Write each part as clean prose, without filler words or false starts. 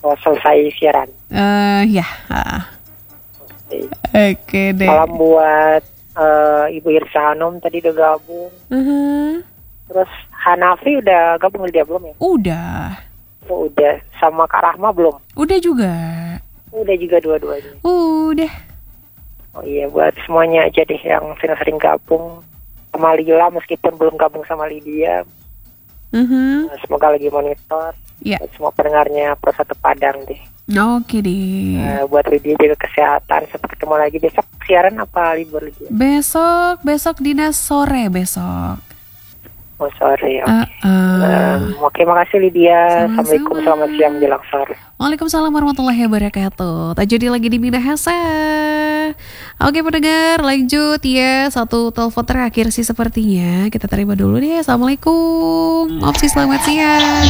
Oh, selesai siaran. Ya. Oke deh. Salam buat Ibu Irsa Hanum tadi udah gabung. Terus Hanafi udah gabung dia belum ya? Udah. Oh, udah. Sama Kak Rahma belum? Udah juga. Udah juga dua-duanya. Udah. Oh iya, buat semuanya aja deh yang sering-sering gabung sama Lila meskipun belum gabung sama Lydia. Semoga lagi monitor. Ya. Buat semua pendengarnya Pro 1 Padang deh. Oke deh. Buat Lydia jaga kesehatan. Sampai ketemu lagi besok. Siaran apa libur Lydia? Besok dinas sore besok. Oh sore, oke. Oke, makasih Lydia. Assalamualaikum, selamat siang jelang sore. Waalaikumsalam warahmatullahi wabarakatuh. Tak jadi lagi di Minahasa. Oke pendengar, lanjut ya. Satu telepon terakhir sih sepertinya. Kita terima dulu deh. Assalamualaikum. Opsi selamat siang.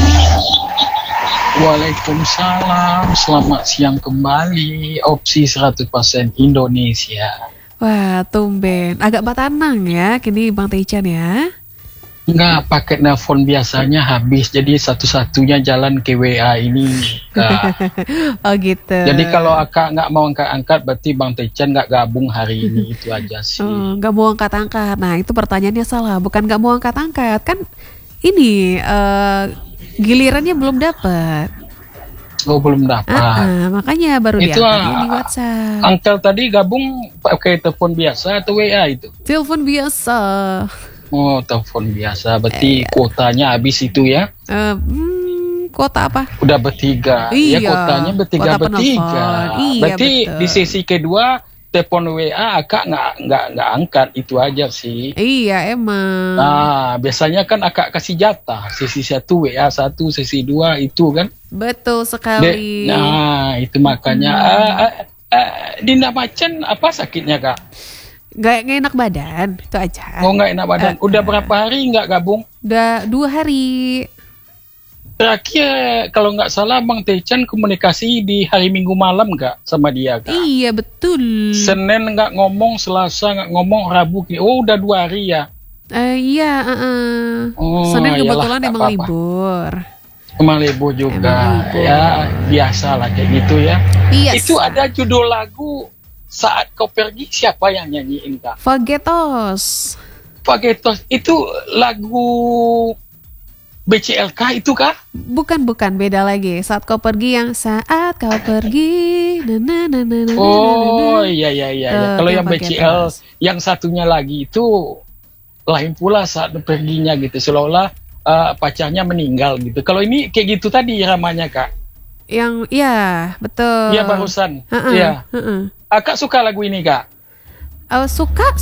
Waalaikumsalam. Selamat siang kembali. Opsi 100% Indonesia. Wah, tumben. Agak batanang ya kini Bang Teichan ya. Enggak, paket nelfon biasanya habis. Jadi satu-satunya jalan ke WA ini. Oh gitu. Jadi kalau akak nggak mau angkat-angkat, berarti Bang Teichan nggak gabung hari ini. Itu aja sih. Nggak mau angkat-angkat. Nah itu pertanyaannya salah. Bukan nggak mau angkat-angkat. Kan ini gilirannya belum dapat. Oh, belum dapat. Makanya baru itu diangkat di WhatsApp. Angkel tadi gabung pakai telepon biasa atau WA itu? Telepon biasa. Oh, telepon biasa. Berarti kuotanya habis itu ya? Kuota apa? Udah bertiga. Iya, ya kuotanya bertiga. Iya, berarti betul. di sesi kedua telepon WA akak nggak angkat, itu aja sih. Iya emang. Nah, biasanya kan akak kasih jatah. Sesi 1 WA 1, sesi 2 itu kan. Betul sekali. Nah, itu makanya. Dinda Macan apa sakitnya kak? Gak enak badan, itu aja. Oh, nggak enak badan. Udah berapa hari nggak gabung? Udah 2 hari. Terakhir kalau nggak salah Bang Teichan komunikasi di hari Minggu malam nggak sama dia kak? Iya betul. Senin nggak ngomong, Selasa nggak ngomong, Rabu. Oh, udah 2 hari ya? Iya. Oh, Senin kebetulan iyalah, emang libur. Emang libur juga. Ya biasa lah kayak gitu ya. Yes. Itu ada judul lagu Saat Kau Pergi, siapa yang nyanyiin kak? Fagetos. Fagetos itu lagu BCLK itu kah? Bukan, beda lagi. Saat kau pergi yang saat kau pergi. Oh iya. Kalau yang BCL yang satunya lagi itu lain pula saat perginya gitu. Seolah-olah pacarnya meninggal gitu. Kalau ini kayak gitu tadi ramanya kak. Yang iya betul. Iya barusan. Iya. Kak suka lagu ini kak? Suka.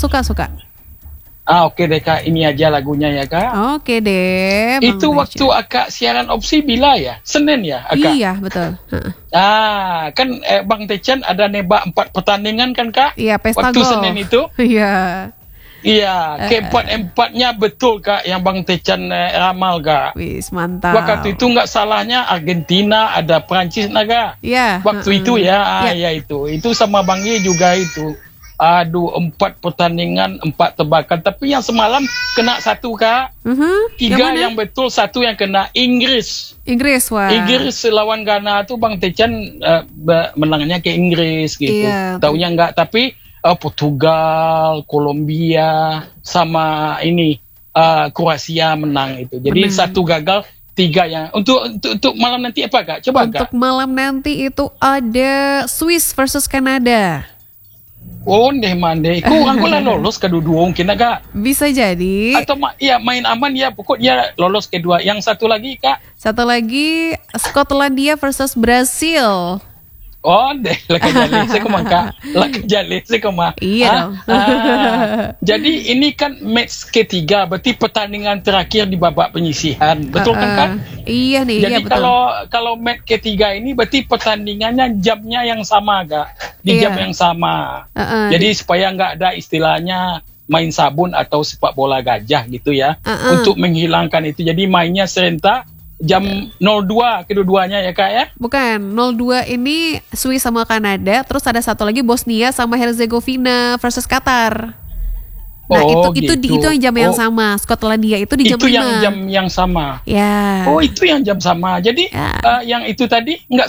Oke deh kak, ini aja lagunya ya kak. Oke deh. Itu waktu akak siaran opsi bila ya? Senin ya akak? Iya betul. Kan Bang Teichan ada nebak 4 pertandingan kan kak? Iya, pesta waktu golf. Senin itu? Iya, keempat-empatnya betul kak yang Bang Teichan ramal kak. Wis mantap. Waktu itu nggak salahnya Argentina, ada Prancis naga. Iya. Waktu itu ya, ya itu sama Bang Ye juga itu. Aduh, 4 pertandingan, 4 tebakan. Tapi yang semalam kena 1 kak. 3 yang betul, 1 yang kena Inggris. Wah. Inggris lawan Ghana tuh Bang Teichan menangnya ke Inggris gitu. Iya. Taunya enggak, tapi Portugal, Kolombia, sama ini Kroasia menang itu. Jadi 1 gagal, 3 yang untuk malam nanti apa kak? Coba kak. Untuk malam nanti itu ada Swiss versus Kanada. Oh, mandai. Kurang lah lolos kedua mungkin kak. Bisa jadi. Atau main aman ya, pokoknya lolos kedua. Yang satu lagi kak? Satu lagi Skotlandia versus Brasil. Oh, deh, lakajali sekoma. Iya dong. Jadi ini kan match ketiga, berarti pertandingan terakhir di babak penyisihan, betul kan kan? Iya nih. Jadi iya, betul. kalau match ketiga ini berarti pertandingannya jamnya yang sama, kak, di jam yang sama. Jadi supaya nggak ada istilahnya main sabun atau sepak bola gajah gitu ya, untuk menghilangkan itu. Jadi mainnya serentak. Jam 02 kedua-duanya ya kak ya? Bukan, 02 ini Swiss sama Kanada, terus ada satu lagi Bosnia sama Herzegovina versus Qatar. Nah itu yang jam yang sama. Skotlandia itu di jam 5. Itu yang jam yang sama. Ya. Oh itu yang jam sama. Jadi yang itu tadi nggak